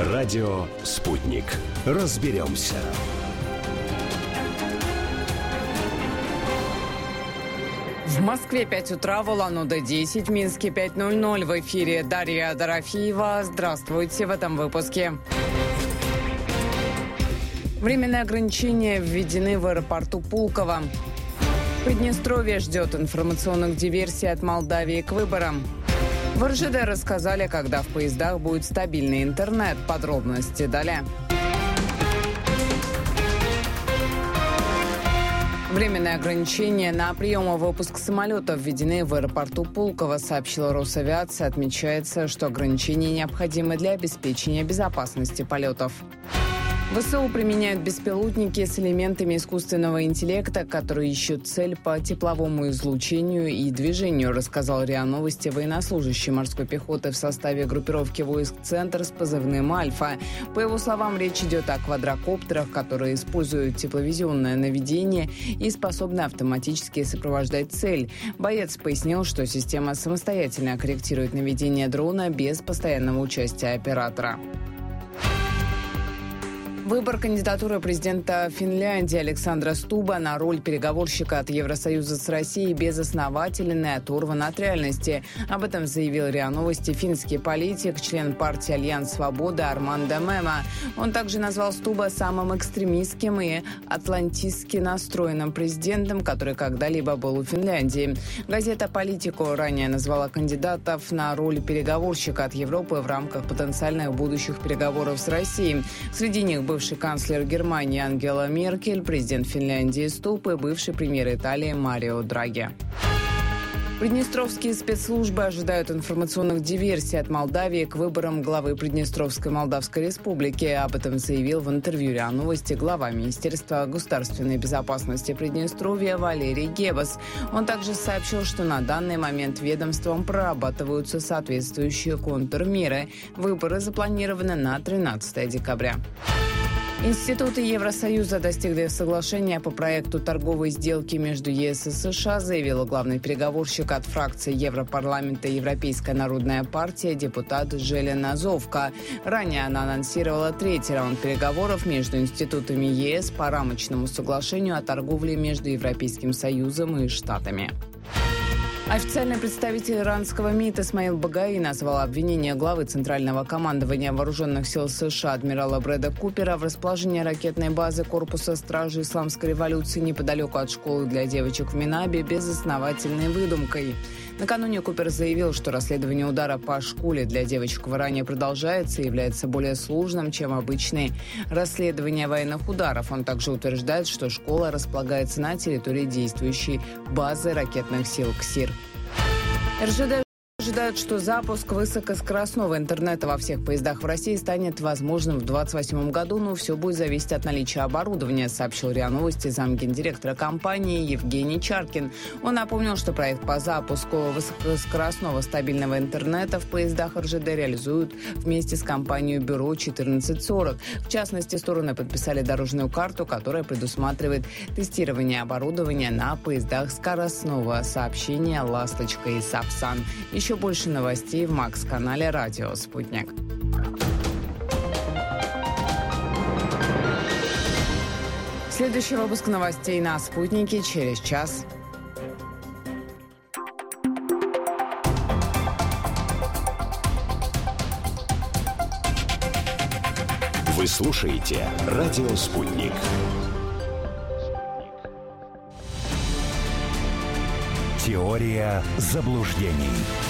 Радио «Спутник». Разберемся. В Москве 5 утра, в Улан-Удэ 10, в Минске 5:00. В эфире Дарья Дорофеева. Здравствуйте в этом выпуске. Временные ограничения введены в аэропорту Пулково. Приднестровье ждет информационных диверсий от Молдавии к выборам. В РЖД рассказали, когда в поездах будет стабильный интернет. Подробности далее. Временные ограничения на прием и выпуск самолетов введены в аэропорту Пулково, сообщила Росавиация. Отмечается, что ограничения необходимы для обеспечения безопасности полетов. ВСУ применяют беспилотники с элементами искусственного интеллекта, которые ищут цель по тепловому излучению и движению, рассказал РИА Новости военнослужащий морской пехоты в составе группировки войск «Центр» с позывным «Альфа». По его словам, речь идет о квадрокоптерах, которые используют тепловизионное наведение и способны автоматически сопровождать цель. Боец пояснил, что система самостоятельно корректирует наведение дрона без постоянного участия оператора. Выбор кандидатуры президента Финляндии Александра Стуба на роль переговорщика от Евросоюза с Россией безоснователен и оторван от реальности. Об этом заявил РИА Новости финский политик, член партии «Альянс Свобода» Армандо Мема. Он также назвал Стуба самым экстремистским и атлантистски настроенным президентом, который когда-либо был у Финляндии. Газета «Политико» ранее назвала кандидатов на роль переговорщика от Европы в рамках потенциальных будущих переговоров с Россией. Среди них бывший канцлер Германии Ангела Меркель, президент Финляндии Стуб и бывший премьер Италии Марио Драги. Приднестровские спецслужбы ожидают информационных диверсий от Молдавии к выборам главы Приднестровской Молдавской Республики. Об этом заявил в интервью РИА Новости глава Министерства государственной безопасности Приднестровья Валерий Гебас. Он также сообщил, что на данный момент ведомством прорабатываются соответствующие контрмеры. Выборы запланированы на 13 декабря. Институты Евросоюза достигли соглашения по проекту торговой сделки между ЕС и США, заявила главный переговорщик от фракции Европарламента «Европейская народная партия» депутат Желена Зовка. Ранее она анонсировала третий раунд переговоров между институтами ЕС по рамочному соглашению о торговле между Европейским Союзом и Штатами. Официальный представитель иранского МИД Исмаил Багаи назвал обвинение главы Центрального командования Вооруженных сил США адмирала Брэда Купера в расположении ракетной базы Корпуса стражи Исламской революции неподалеку от школы для девочек в Минабе безосновательной выдумкой. Накануне Купер заявил, что расследование удара по школе для девочек в Иране продолжается и является более сложным, чем обычные расследования военных ударов. Он также утверждает, что школа располагается на территории действующей базы ракетных сил КСИР. РЖД ожидают, что запуск высокоскоростного интернета во всех поездах в России станет возможным в 2028 году, но все будет зависеть от наличия оборудования, сообщил РИА Новости замгендиректора компании Евгений Чаркин. Он напомнил, что проект по запуску высокоскоростного стабильного интернета в поездах РЖД реализуют вместе с компанией «Бюро 1440». В частности, стороны подписали дорожную карту, которая предусматривает тестирование оборудования на поездах скоростного сообщения «Ласточка» и «Сапсан». Еще больше новостей в Макс-канале «Радио Спутник». Следующий выпуск новостей на «Спутнике» через час. Вы слушаете «Радио Спутник». Теория заблуждений.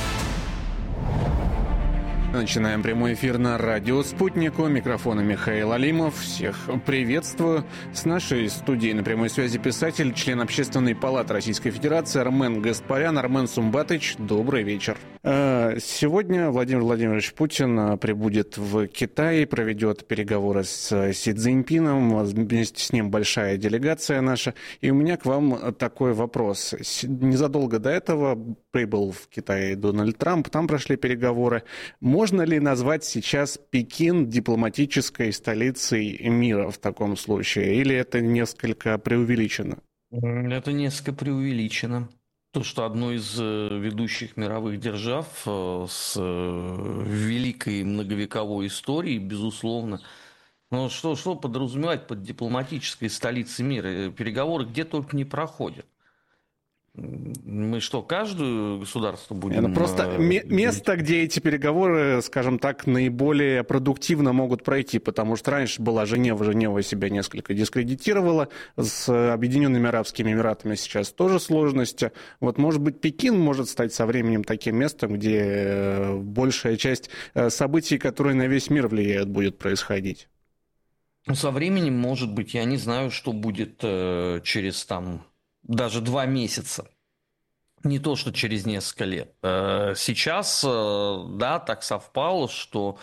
Начинаем прямой эфир на радио «Спутник». У микрофона Михаил Алимов. Всех приветствую. С нашей студией на прямой связи писатель, член Общественной палаты Российской Федерации Армен Гаспарян. Армен Сумбатович, добрый вечер. Сегодня Владимир Владимирович Путин прибудет в Китай, проведет переговоры с Си Цзиньпином. Вместе с ним большая делегация наша. И у меня к вам такой вопрос. Незадолго до этого прибыл в Китай Дональд Трамп, там прошли переговоры. Можно ли назвать сейчас Пекин дипломатической столицей мира в таком случае? Или это несколько преувеличено? Это несколько преувеличено. То, что одной из ведущих мировых держав с великой многовековой историей, безусловно. Но что подразумевать под дипломатической столицей мира? Переговоры где только не проходят. Мы что, каждое государство будем... Просто место, где эти переговоры, скажем так, наиболее продуктивно могут пройти, потому что раньше была Женева, Женева себя несколько дискредитировала, с Объединенными Арабскими Эмиратами сейчас тоже сложности. Вот, может быть, Пекин может стать со временем таким местом, где большая часть событий, которые на весь мир влияют, будет происходить. Со временем, может быть, я не знаю, что будет через даже 2 месяца. Не то, что через несколько лет. Сейчас, да, так совпало, что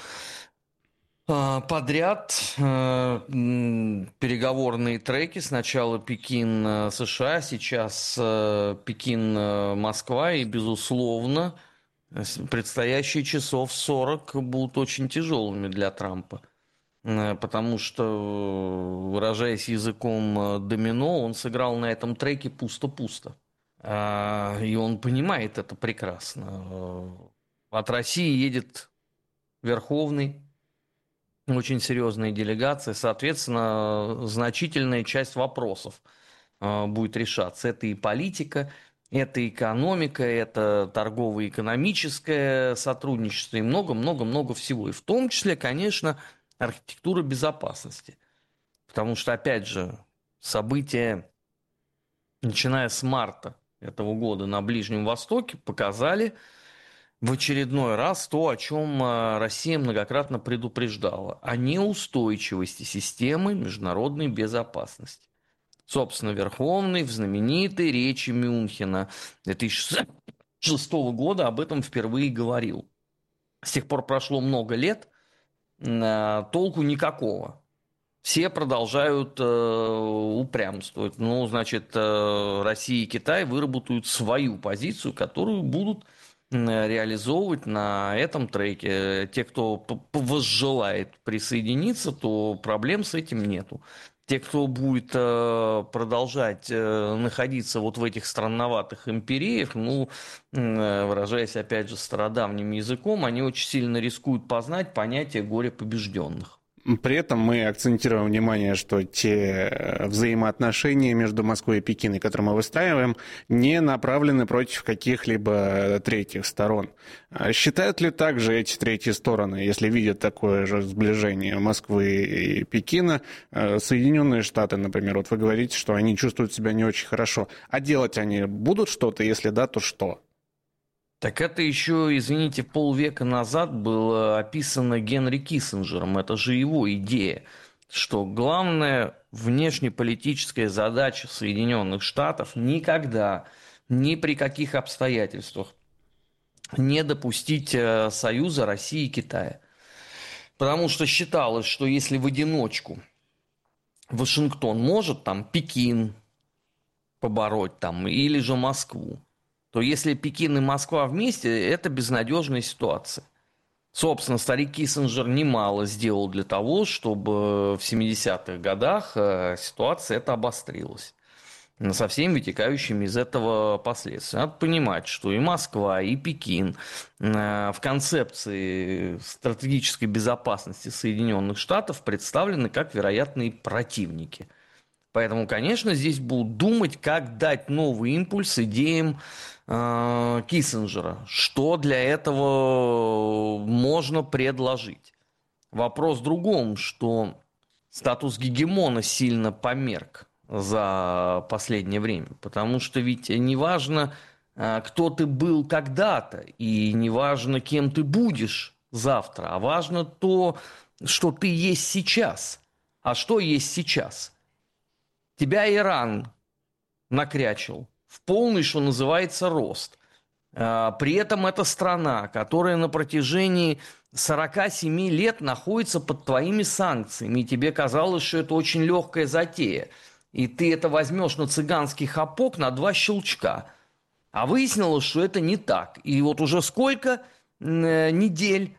подряд переговорные треки. Сначала Пекин-США, сейчас Пекин-Москва. И, безусловно, предстоящие часов 40 будут очень тяжелыми для Трампа. Потому что, выражаясь языком домино, он сыграл на этом треке пусто-пусто. И он понимает это прекрасно. От России едет Верховный, очень серьезная делегация. Соответственно, значительная часть вопросов будет решаться. Это и политика, это экономика, это торгово-экономическое сотрудничество и много-много-много всего. И в том числе, конечно, архитектура безопасности. Потому что, опять же, события, начиная с марта этого года на Ближнем Востоке, показали в очередной раз то, о чем Россия многократно предупреждала, о неустойчивости системы международной безопасности. Собственно, Верховный в знаменитой речи Мюнхена 2006 года об этом впервые говорил. С тех пор прошло много лет, толку никакого. Все продолжают упрямствовать. Ну, значит, Россия и Китай выработают свою позицию, которую будут реализовывать на этом треке. Те, кто возжелает присоединиться, то проблем с этим нету. Те, кто будет продолжать находиться вот в этих странноватых империях, ну, выражаясь опять же стародавним языком, они очень сильно рискуют познать понятие горя побежденных. При этом мы акцентируем внимание, что те взаимоотношения между Москвой и Пекином, которые мы выстраиваем, не направлены против каких-либо третьих сторон. Считают ли также эти третьи стороны, если видят такое же сближение Москвы и Пекина, Соединенные Штаты, например, вот вы говорите, что они чувствуют себя не очень хорошо, а делать они будут что-то, если да, то что? Так это еще, извините, полвека назад было описано Генри Киссинджером. Это же его идея, что главная внешнеполитическая задача Соединенных Штатов никогда, ни при каких обстоятельствах не допустить союза России и Китая. Потому что считалось, что если в одиночку Вашингтон может Пекин побороть или же Москву, то если Пекин и Москва вместе, это безнадежная ситуация. Собственно, старик Киссинджер немало сделал для того, чтобы в 70-х годах ситуация эта обострилась. Со всеми вытекающими из этого последствиями. Надо понимать, что и Москва, и Пекин в концепции стратегической безопасности Соединенных Штатов представлены как вероятные противники. Поэтому, конечно, здесь будут думать, как дать новый импульс идеям Киссинджера. Что для этого можно предложить? Вопрос в другом, что статус гегемона сильно померк за последнее время. Потому что ведь не важно, кто ты был когда-то, и не важно, кем ты будешь завтра, а важно то, что ты есть сейчас. А что есть сейчас? Тебя Иран накрячил в полный, что называется, рост. При этом это страна, которая на протяжении 47 лет находится под твоими санкциями, и тебе казалось, что это очень легкая затея. И ты это возьмешь на цыганский хапок на 2 щелчка. А выяснилось, что это не так. И вот уже сколько недель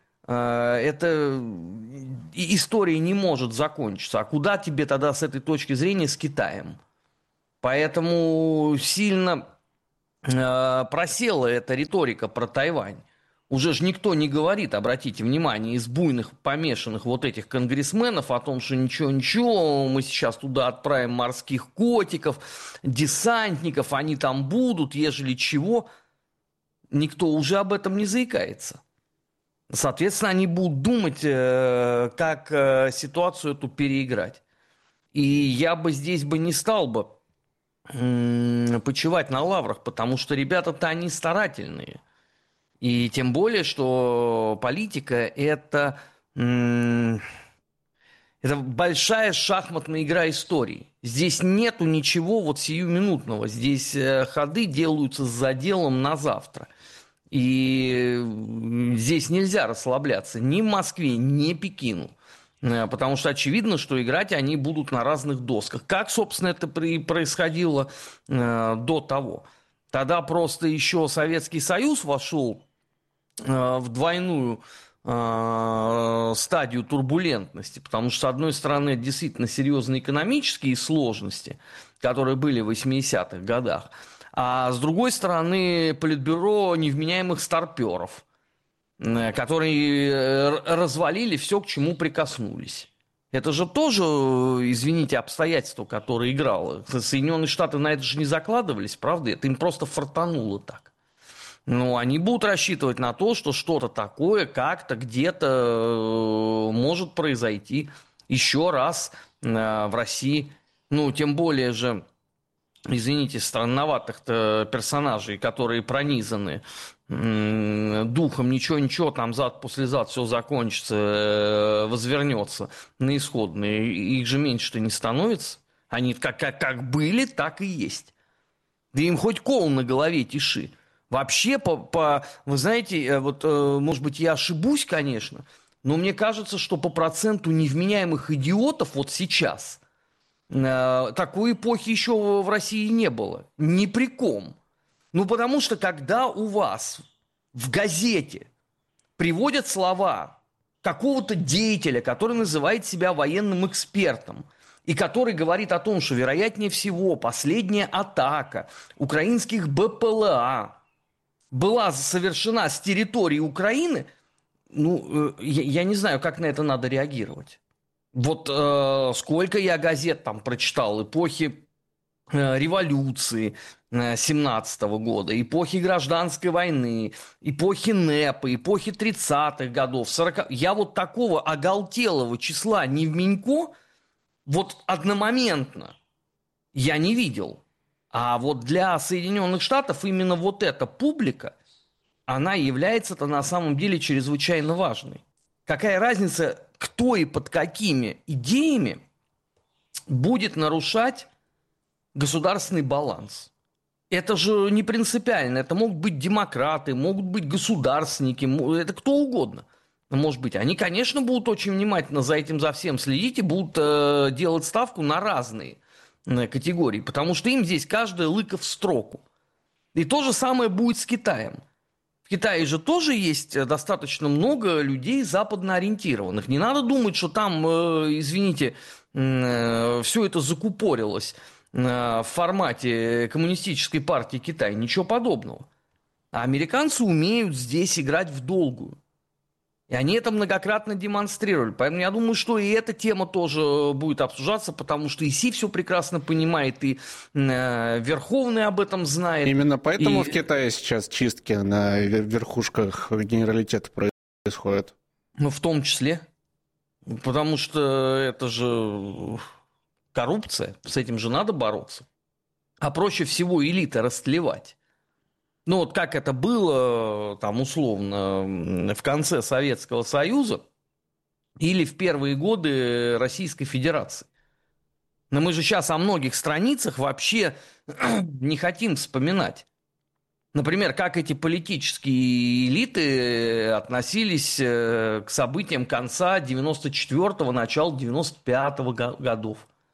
эта история не может закончиться. А куда тебе тогда с этой точки зрения с Китаем? Поэтому сильно просела эта риторика про Тайвань. Уже же никто не говорит, обратите внимание, из буйных помешанных вот этих конгрессменов о том, что ничего, мы сейчас туда отправим морских котиков, десантников, они там будут, ежели чего. Никто уже об этом не заикается. Соответственно, они будут думать, как ситуацию эту переиграть. И я бы здесь не стал бы почивать на лаврах, потому что ребята-то они старательные. И тем более, что политика это большая шахматная игра истории. Здесь нету ничего вот сиюминутного. Здесь ходы делаются с заделом на завтра. И здесь нельзя расслабляться ни Москве, ни Пекину. Потому что очевидно, что играть они будут на разных досках. Как, собственно, это происходило до того. Тогда просто еще Советский Союз вошел в двойную стадию турбулентности, потому что, с одной стороны, действительно серьезные экономические сложности, которые были в 80-х годах, а с другой стороны, политбюро невменяемых старперов, которые развалили все, к чему прикоснулись. Это же тоже, извините, обстоятельства, которые играло. Соединенные Штаты на это же не закладывались, правда? Это им просто фартануло так. Но они будут рассчитывать на то, что что-то такое как-то где-то может произойти еще раз в России. Ну, тем более же, извините, странноватых-то персонажей, которые пронизаны духом, ничего, там зад-послезад все закончится, возвернется на исходные. Их же меньше-то не становится. Они как были, так и есть. Да им хоть кол на голове тиши. Вообще, вы знаете, вот, может быть, я ошибусь, конечно, но мне кажется, что по проценту невменяемых идиотов вот сейчас такой эпохи еще в России не было. Ни при ком. Ну, потому что, когда у вас в газете приводят слова какого-то деятеля, который называет себя военным экспертом, и который говорит о том, что, вероятнее всего, последняя атака украинских БПЛА была совершена с территории Украины, ну, я не знаю, как на это надо реагировать. Вот сколько я газет там прочитал, эпохи революции 17-го года, эпохи гражданской войны, эпохи НЭПа, эпохи 30-х годов, 40-х. Я вот такого оголтелого числа невменько вот одномоментно я не видел. А вот для Соединенных Штатов именно вот эта публика, она является-то на самом деле чрезвычайно важной. Какая разница, кто и под какими идеями будет нарушать государственный баланс? Это же не принципиально. Это могут быть демократы, могут быть государственники, это кто угодно. Может быть, они, конечно, будут очень внимательно за этим, за всем следить и будут делать ставку на разные категории, потому что им здесь каждая лыка в строку. И то же самое будет с Китаем. В Китае же тоже есть достаточно много людей западно ориентированных. Не надо думать, что там, извините, все это закупорилось в формате коммунистической партии Китая. Ничего подобного. А американцы умеют здесь играть в долгую. И они это многократно демонстрировали. Поэтому я думаю, что и эта тема тоже будет обсуждаться, потому что и Си все прекрасно понимает, и Верховный об этом знает. Именно поэтому в Китае сейчас чистки на верхушках генералитета происходят. Ну, в том числе. Потому что это же коррупция. С этим же надо бороться. А проще всего элиты растлевать. Ну, вот как это было, там, условно, в конце Советского Союза или в первые годы Российской Федерации. Но мы же сейчас о многих страницах вообще не хотим вспоминать. Например, как эти политические элиты относились к событиям конца 94-го, начала 95-го годов.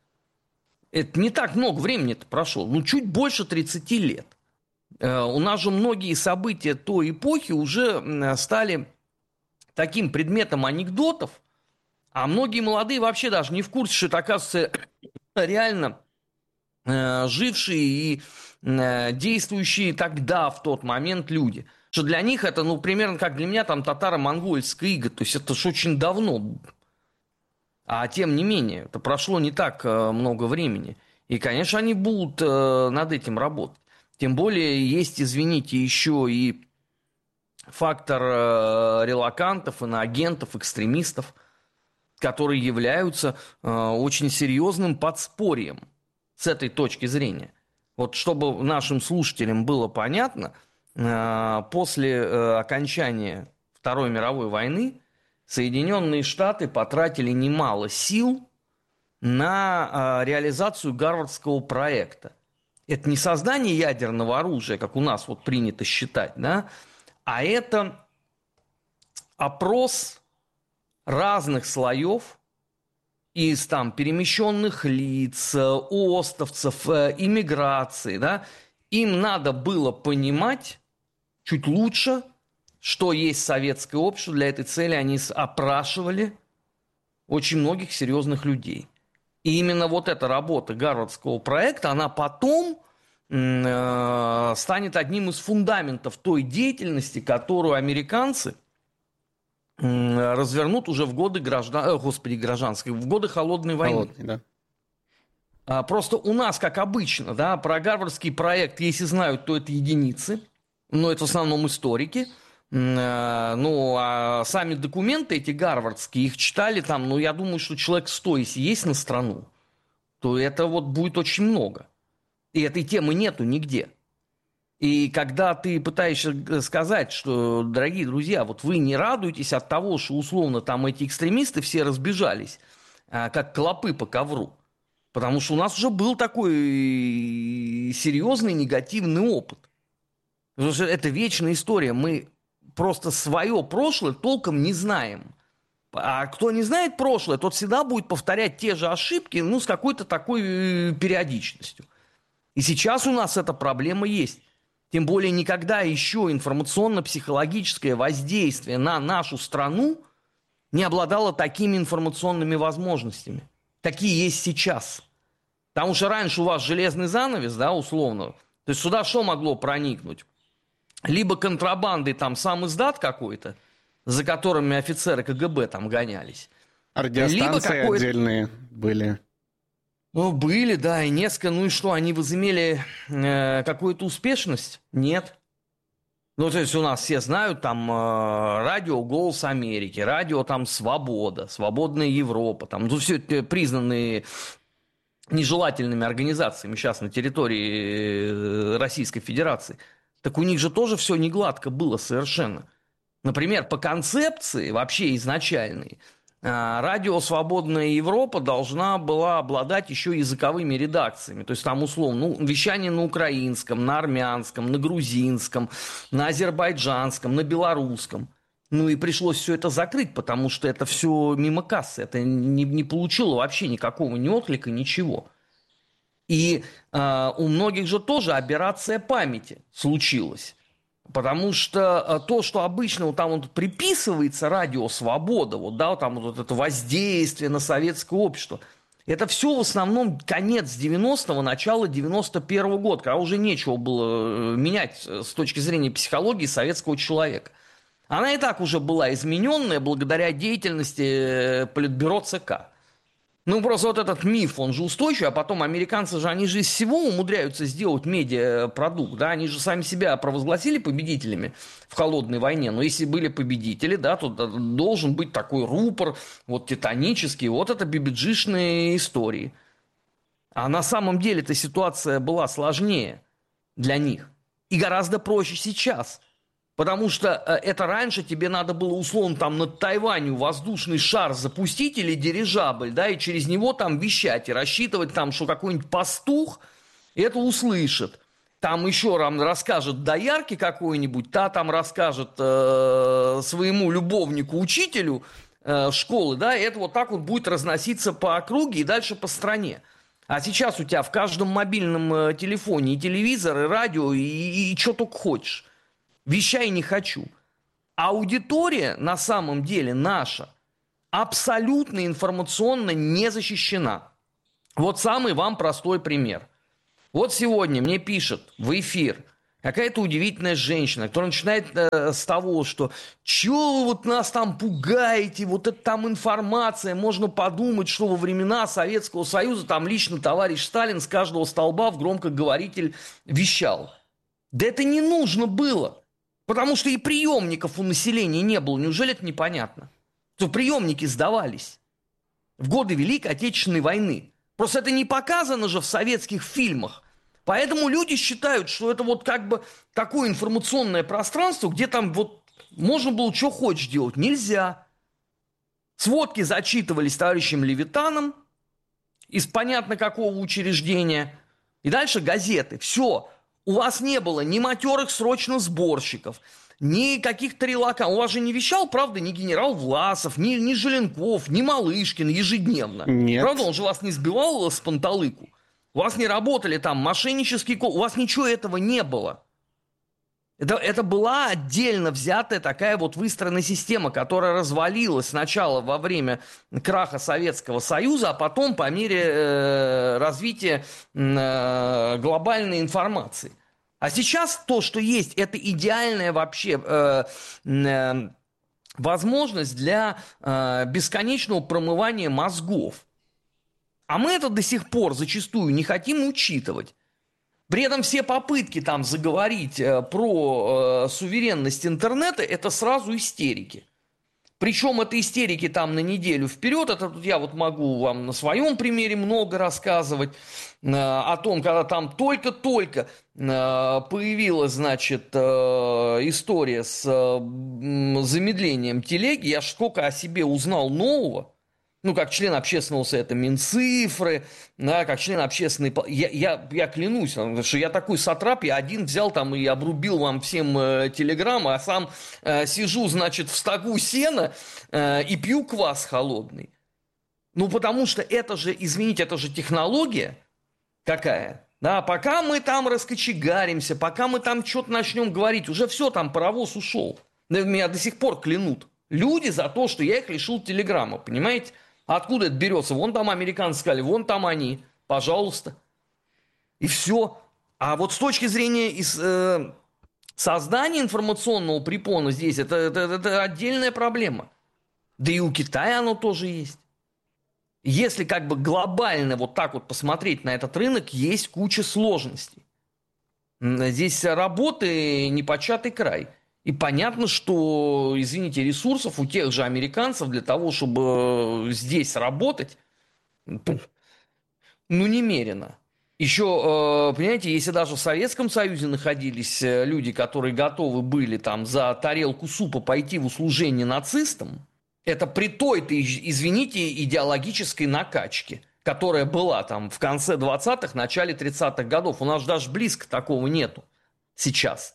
Это не так много времени-то прошло, ну, чуть больше 30 лет. У нас же многие события той эпохи уже стали таким предметом анекдотов, а многие молодые вообще даже не в курсе, что это, оказывается, реально жившие и действующие тогда, в тот момент люди. Что для них это, примерно как для меня там татаро-монгольская ига. То есть это ж очень давно. А тем не менее, это прошло не так много времени. И, конечно, они будут над этим работать. Тем более есть, извините, еще и фактор релокантов, иноагентов, экстремистов, которые являются очень серьезным подспорьем с этой точки зрения. Вот чтобы нашим слушателям было понятно, после окончания Второй мировой войны Соединенные Штаты потратили немало сил на реализацию Гарвардского проекта. Это не создание ядерного оружия, как у нас вот принято считать, да, а это опрос разных слоев из там перемещенных лиц, остовцев, иммиграции, да, им надо было понимать чуть лучше, что есть советское общество. Для этой цели они опрашивали очень многих серьезных людей. И именно вот эта работа Гарвардского проекта, она потом станет одним из фундаментов той деятельности, которую американцы развернут уже в годы гражданской, в годы холодной войны. Да. Просто у нас, как обычно, да, про Гарвардский проект, если знают, то это единицы, но это в основном историки. А сами документы эти гарвардские, их читали там, я думаю, что человек 100, если есть на страну, то это вот будет очень много. И этой темы нету нигде. И когда ты пытаешься сказать, что, дорогие друзья, вот вы не радуетесь от того, что условно там эти экстремисты все разбежались, как клопы по ковру. Потому что у нас уже был такой серьезный негативный опыт. Потому что это вечная история. Мы просто свое прошлое толком не знаем. А кто не знает прошлое, тот всегда будет повторять те же ошибки, с какой-то такой периодичностью. И сейчас у нас эта проблема есть. Тем более никогда еще информационно-психологическое воздействие на нашу страну не обладало такими информационными возможностями, какие есть сейчас. Потому что раньше у вас железный занавес, да, условно. То есть сюда что могло проникнуть? Либо контрабандой там сам издат какой-то, за которыми офицеры КГБ там гонялись. Радиостанции отдельные были. Были, да, и несколько. И что, они возымели какую-то успешность? Нет. То есть у нас все знают там радио «Голос Америки», радио там «Свобода», «Свободная Европа», там, все это признанные нежелательными организациями сейчас на территории Российской Федерации. Так у них же тоже все не гладко было совершенно. Например, по концепции вообще изначальной, радио «Свободная Европа» должна была обладать еще языковыми редакциями. То есть там условно вещание на украинском, на армянском, на грузинском, на азербайджанском, на белорусском. И пришлось все это закрыть, потому что это все мимо кассы. Это не получило вообще никакого ни отклика, ничего. И у многих же тоже аберрация памяти случилась. Потому что то, что обычно там приписывается радио «Свобода», там это воздействие на советское общество, это все в основном конец 90-го, начало 91-го года, когда уже нечего было менять с точки зрения психологии советского человека. Она и так уже была измененная благодаря деятельности Политбюро ЦК. Просто вот этот миф, он же устойчивый, а потом американцы же, они же из всего умудряются сделать медиапродукт, да, они же сами себя провозгласили победителями в холодной войне, но если были победители, да, то должен быть такой рупор, титанический, это бибиджишные истории. А на самом деле эта ситуация была сложнее для них и гораздо проще сейчас. Потому что это раньше тебе надо было условно там над Тайванью воздушный шар запустить или дирижабль, да, и через него там вещать и рассчитывать там, что какой-нибудь пастух это услышит. Там еще расскажет доярке какой-нибудь, та там расскажет своему любовнику-учителю школы, да, и это так будет разноситься по округе и дальше по стране. А сейчас у тебя в каждом мобильном телефоне и телевизор, и радио, и что только хочешь. Вещай не хочу. Аудитория, на самом деле, наша, абсолютно информационно не защищена. Самый вам простой пример. Вот сегодня мне пишет в эфир какая-то удивительная женщина, которая начинает с того, что «Чё вы вот нас там пугаете, вот это там информация, можно подумать, что во времена Советского Союза там лично товарищ Сталин с каждого столба в громкоговоритель вещал». Да это не нужно было, потому что и приемников у населения не было. Неужели это непонятно? Что приемники сдавались в годы Великой Отечественной войны. Просто это не показано же в советских фильмах. Поэтому люди считают, что это вот как бы такое информационное пространство, где там вот можно было что хочешь делать. Нельзя. Сводки зачитывались товарищем Левитаном из понятно какого учреждения. И дальше газеты. Все. У вас не было ни матерых срочно сборщиков, ни каких-то релакантов. У вас же не вещал, правда, ни генерал Власов, ни Желенков, ни Малышкин ежедневно. Нет. Правда, он же вас не сбивал с панталыку. У вас не работали там мошеннические... У вас ничего этого не было. Это была отдельно взятая такая вот выстроенная система, которая развалилась сначала во время краха Советского Союза, а потом по мере развития глобальной информации. А сейчас то, что есть, это идеальная вообще возможность для бесконечного промывания мозгов. А мы это до сих пор зачастую не хотим учитывать. При этом все попытки там заговорить про суверенность интернета – это сразу истерики. Причем это истерики там на неделю вперед. Это я вот могу вам на своем примере много рассказывать о том, когда там только-только появилась, значит, история с замедлением телеги. Я ж сколько о себе узнал нового. Ну, как член общественного совета Минцифры, да, как член общественной... Я клянусь, что я такой сатрап, я один взял там и обрубил вам всем телеграммы, а сам сижу, значит, в стогу сена и пью квас холодный. Ну, потому что это же, извините, это же технология какая. Да, пока мы там раскочегаримся, пока мы там что-то начнем говорить, уже все, там паровоз ушел. Меня до сих пор клянут люди за то, что я их лишил телеграммы, понимаете? Откуда это берется? Вон там американцы сказали, вон там они. Пожалуйста. И все. А вот с точки зрения создания информационного препона здесь, это отдельная проблема. Да и у Китая оно тоже есть. Если как бы глобально вот так вот посмотреть на этот рынок, есть куча сложностей. Здесь работы непочатый край. И понятно, что, извините, ресурсов у тех же американцев для того, чтобы здесь работать, ну, немерено. Еще, понимаете, если даже в Советском Союзе находились люди, которые готовы были там за тарелку супа пойти в услужение нацистам, это при той-то, извините, идеологической накачке, которая была там в конце 20-х, начале 30-х годов. У нас даже близко такого нету сейчас.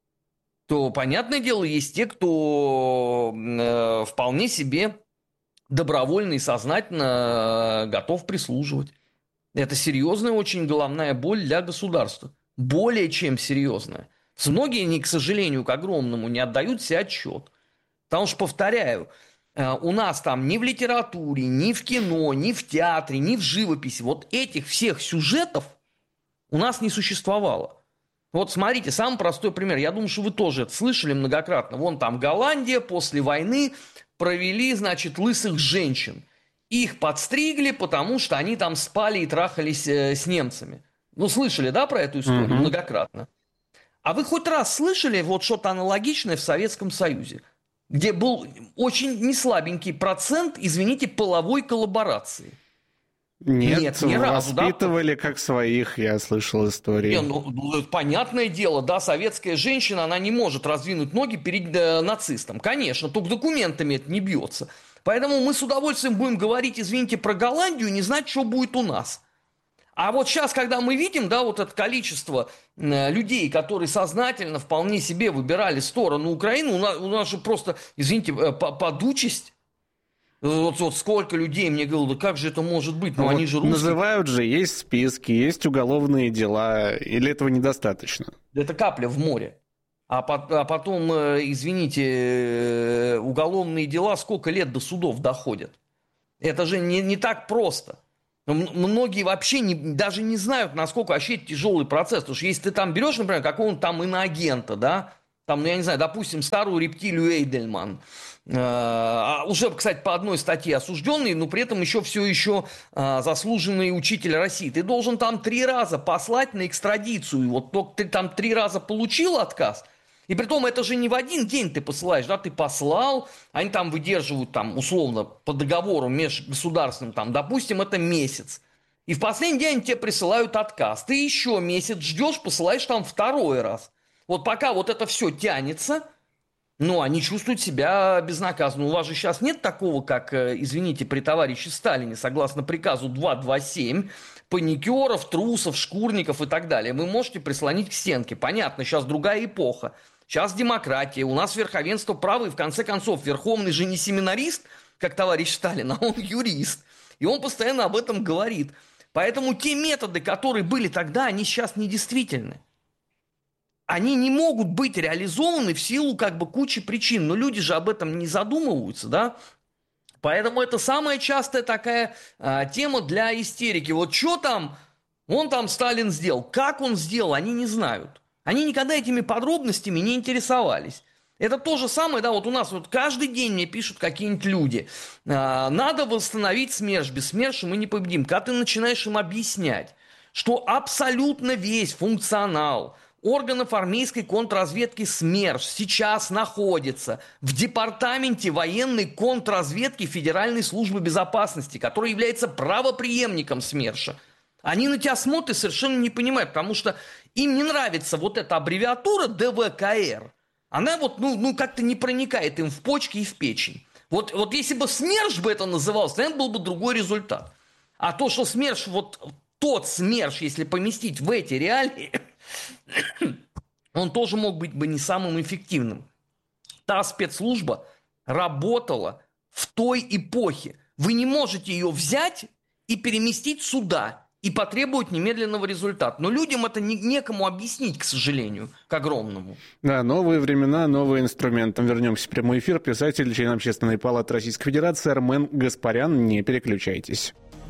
То, понятное дело, есть те, кто вполне себе добровольно и сознательно готов прислуживать. Это серьезная очень головная боль для государства. Более чем серьезная. Многие, не, к сожалению, к огромному, не отдают себе отчет. Потому что, повторяю, у нас там ни в литературе, ни в кино, ни в театре, ни в живописи вот этих всех сюжетов у нас не существовало. Вот смотрите, самый простой пример. Я думаю, что вы тоже это слышали многократно. Вон там Голландия после войны провели, значит, лысых женщин. Их подстригли, потому что они там спали и трахались с немцами. Ну, слышали, да, про эту историю многократно? А вы хоть раз слышали вот что-то аналогичное в Советском Союзе, где был очень неслабенький процент, извините, половой коллаборации? Нет, ни разу, воспитывали как своих, я слышал истории. Понятное дело, да, советская женщина, она не может раздвинуть ноги перед нацистом. Конечно, только документами это не бьется. Поэтому мы с удовольствием будем говорить, извините, про Голландию, не знать, что будет у нас. А вот сейчас, когда мы видим, да, вот это количество людей, которые сознательно вполне себе выбирали сторону Украины, у нас же просто, извините, подучесть. Вот сколько людей мне говорило, да как же это может быть? Ну, вот они же русские. Называют же, есть списки, есть уголовные дела. Или этого недостаточно? Это капля в море. А потом, извините, уголовные дела сколько лет до судов доходят? Это же не так просто. Многие вообще даже не знают, насколько вообще это тяжелый процесс. Потому что если ты там берешь, например, какого-нибудь там иноагента, да, там, я не знаю, допустим, старую рептилию Эйдельман, уже, кстати, по одной статье осужденный, но при этом еще заслуженный учитель России. Ты должен там 3 раза послать на экстрадицию. Вот только ты там 3 раза получил отказ, и притом это же не в один день ты посылаешь, да, ты послал, они там выдерживают, там, условно, по договору межгосударственным, там, допустим, это месяц. И в последний день тебе присылают отказ. Ты еще месяц ждешь, посылаешь там 2 раз. Вот пока вот это все тянется, они чувствуют себя безнаказанно. У вас же сейчас нет такого, как, извините, при товарище Сталине, согласно приказу 227, паникеров, трусов, шкурников и так далее. Вы можете прислонить к стенке. Понятно, сейчас другая эпоха. Сейчас демократия, у нас верховенство права, и в конце концов Верховный же не семинарист, как товарищ Сталин, а он юрист. И он постоянно об этом говорит. Поэтому те методы, которые были тогда, они сейчас недействительны. Они не могут быть реализованы в силу кучи причин. Но люди же об этом не задумываются, да? Поэтому это самая частая такая тема для истерики. Вот что там, он там Сталин сделал, как он сделал, они не знают. Они никогда этими подробностями не интересовались. Это то же самое, да, вот у нас вот каждый день мне пишут какие-нибудь люди. Надо восстановить СМЕРШ, без СМЕРШа мы не победим. Когда ты начинаешь им объяснять, что абсолютно весь функционал органов армейской контрразведки СМЕРШ сейчас находится в департаменте военной контрразведки Федеральной службы безопасности, который является правопреемником СМЕРШа. Они на тебя смотрят и совершенно не понимают, потому что им не нравится вот эта аббревиатура ДВКР. Она вот, как-то не проникает им в почки и в печень. Вот если бы СМЕРШ бы это назывался, наверное, был бы другой результат. А то, что СМЕРШ, вот тот СМЕРШ, если поместить в эти реалии, он тоже мог быть бы не самым эффективным. Та спецслужба работала в той эпохе. Вы не можете ее взять и переместить сюда и потребовать немедленного результата. Но людям это некому объяснить, к сожалению, к огромному. Да, новые времена, новые инструменты. Вернемся в прямой эфир. Писатель, член Общественной палаты Российской Федерации Армен Гаспарян. Не переключайтесь.